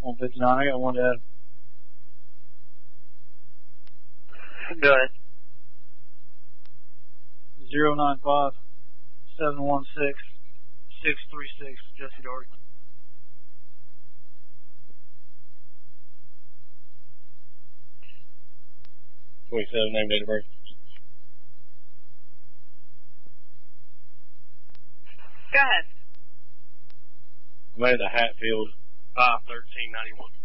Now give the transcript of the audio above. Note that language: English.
159. I got one dead. Go ahead. 095 716 636, Jesse Doherty. Name, date of birth. Go ahead. Amanda Hatfield, 5/13/91.